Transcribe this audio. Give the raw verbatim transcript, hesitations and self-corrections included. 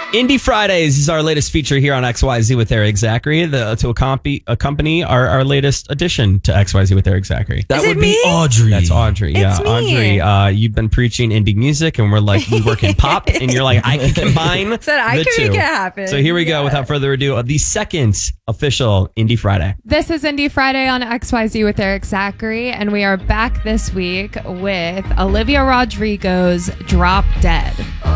Indie Fridays is our latest feature here on X Y Z with Eric Zachary, the, to accompany, accompany our, our latest addition to X Y Z with Eric Zachary. That Is it would me? be Audrey. That's Audrey. It's yeah, me. Audrey, uh, you've been preaching indie music, and we're like, we work in pop, and you're like, I can combine Said I the can two. make it happen. So here we go. Yeah. Without further ado, uh, the second official Indie Friday. This is Indie Friday on X Y Z with Eric Zachary, and we are back this week with Olivia Rodrigo's Drop Dead.